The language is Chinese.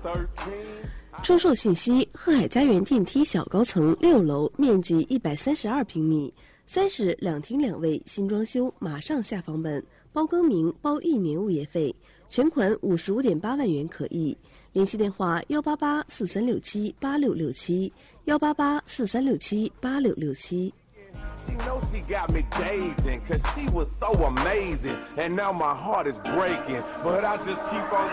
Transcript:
出售信息：鹤海家园电梯小高层6楼，面积132平米，302厅2卫，新装修，马上下房本，包更名，包1年物业费，全款55.8万元可议。联系电话18843678667，18843678667。 She knows she got me gazing, cause she was so amazing. And now my heart is breaking, but I just keep on